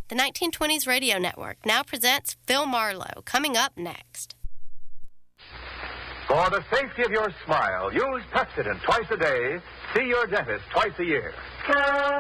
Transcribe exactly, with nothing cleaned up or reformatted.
The nineteen twenties Radio Network now presents Phil Marlowe, coming up next. For the safety of your smile, use Pepsodent twice a day. See your dentist twice a year.